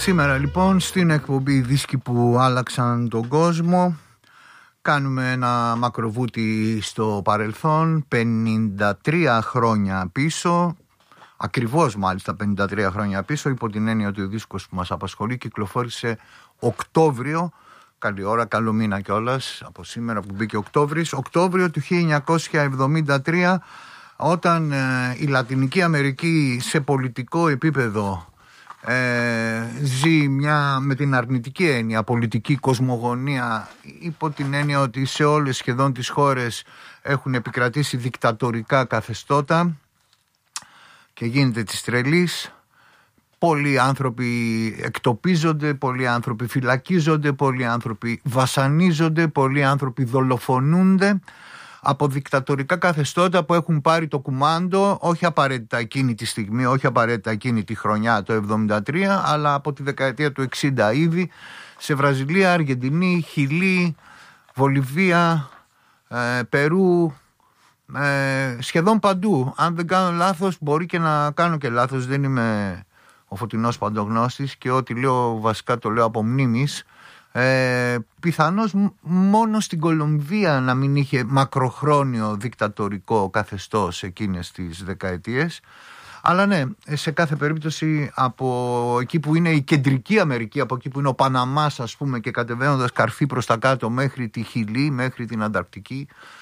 Σήμερα λοιπόν στην εκπομπή «Δίσκοι που άλλαξαν τον κόσμο» κάνουμε ένα μακροβούτι στο παρελθόν, 53 χρόνια πίσω, ακριβώς μάλιστα 53 χρόνια πίσω, υπό την έννοια ότι ο δίσκος που μας απασχολεί κυκλοφόρησε Οκτώβριο, καλή ώρα, καλό μήνα κιόλας, από σήμερα που μπήκε Οκτώβριο του 1973, όταν η Λατινική Αμερική σε πολιτικό επίπεδο ζει μια, με την αρνητική έννοια, πολιτική κοσμογονία, υπό την έννοια ότι σε όλες σχεδόν τις χώρες έχουν επικρατήσει δικτατορικά καθεστώτα και γίνεται της τρελής. Πολλοί άνθρωποι εκτοπίζονται, πολλοί άνθρωποι φυλακίζονται, πολλοί άνθρωποι βασανίζονται, πολλοί άνθρωποι δολοφονούνται από δικτατορικά καθεστώτα που έχουν πάρει το κουμάντο, όχι απαραίτητα εκείνη τη στιγμή, όχι απαραίτητα εκείνη τη χρονιά το 1973, αλλά από τη δεκαετία του 60 ήδη, σε Βραζιλία, Αργεντινή, Χιλή, Βολιβία, Περού, σχεδόν παντού. Αν δεν κάνω λάθος, μπορεί και να κάνω και λάθος, δεν είμαι ο φωτεινός παντογνώστης και ό,τι λέω βασικά το λέω από μνήμης. Πιθανώς μόνο στην Κολομβία να μην είχε μακροχρόνιο δικτατορικό καθεστώς εκείνες τις δεκαετίες, αλλά ναι, σε κάθε περίπτωση από εκεί που είναι η Κεντρική Αμερική, από εκεί που είναι ο Παναμάς ας πούμε, και κατεβαίνοντας καρφί προς τα κάτω μέχρι τη Χιλή, μέχρι την Ανταρκτική,